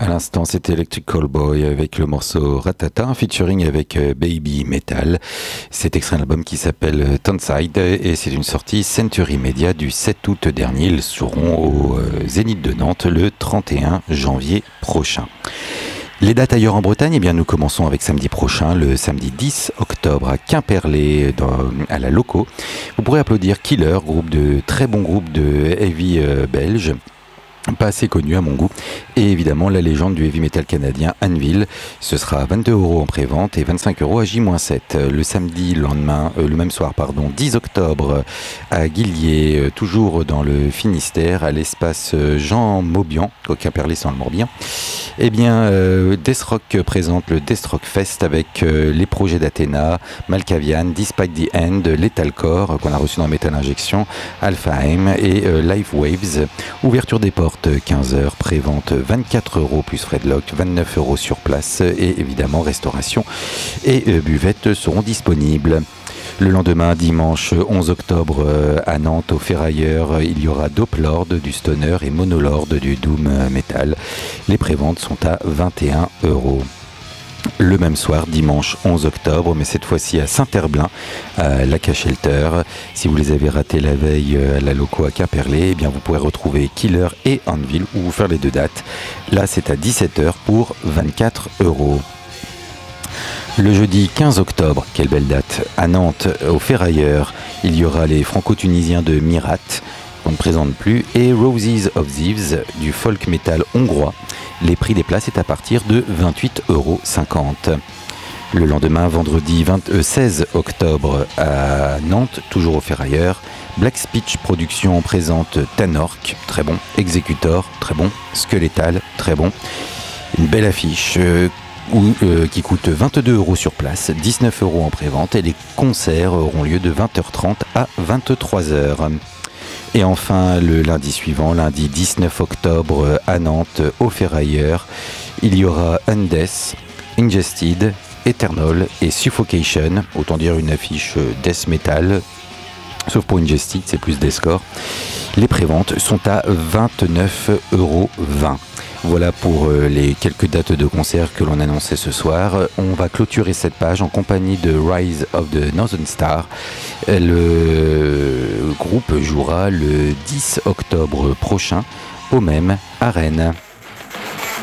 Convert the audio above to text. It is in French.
À l'instant, c'était Electric Callboy avec le morceau Ratata, un featuring avec Baby Metal. C'est extrait d'un album qui s'appelle Townside et c'est une sortie Century Media du 7 août dernier. Ils seront au Zénith de Nantes le 31 janvier prochain. Les dates ailleurs en Bretagne, eh bien nous commençons avec samedi prochain, le samedi 10 octobre à Quimperlé, à la Loco. Vous pourrez applaudir Killer, très bon groupe de heavy belge. Pas assez connu à mon goût, et évidemment la légende du heavy metal canadien Anvil. Ce sera 22 € en pré-vente et 25 € à J-7. Le samedi le même soir, 10 octobre à Guillier, toujours dans le Finistère, à l'espace Jean Maubian, au Quimperlé sans le Morbihan. Eh bien, Death Rock présente le Death Rock Fest avec les projets d'Athéna, Malkavian, Despite the End, Lethalcore qu'on a reçu dans Metal Injection, Alphaheim et Life Waves. Ouverture des portes 15h, pré-vente 24 € plus frais de loc, 29 € sur place et évidemment restauration et buvettes seront disponibles. Le lendemain, dimanche 11 octobre, à Nantes, au Ferrailleur, il y aura Dope Lord du Stoner et Monolord du Doom Metal. Les préventes sont à 21 €. Le même soir, dimanche 11 octobre, mais cette fois-ci à Saint-Herblain, à l'Aka Shelter. Si vous les avez ratés la veille à la Loco à Quimperlé, eh bien vous pourrez retrouver Killer et Anvil ou vous faire les deux dates. Là, c'est à 17h pour 24 €. Le jeudi 15 octobre, quelle belle date, à Nantes, au Ferrailleur, il y aura les franco-tunisiens de Mirat, qu'on ne présente plus, et Roses of Thieves, du folk metal hongrois. Les prix des places est à partir de 28,50 €. Le lendemain, vendredi 16 octobre, à Nantes, toujours au Ferrailleur, Black Speech Productions présente Tanork, très bon, Executor, très bon, Skeletal, très bon. Une belle affiche qui coûte 22 € sur place, 19 € en pré-vente et les concerts auront lieu de 20h30 à 23h. Et enfin, le lundi suivant, lundi 19 octobre à Nantes, au Ferrailleur, il y aura Undeath, Ingested, Eternal et Suffocation, autant dire une affiche death metal, sauf pour Ingested, c'est plus deathcore. Les préventes sont à 29,20 €. Voilà pour les quelques dates de concert que l'on annonçait ce soir. On va clôturer cette page en compagnie de Rise of the Northern Star. Le groupe jouera le 10 octobre prochain au même à Rennes.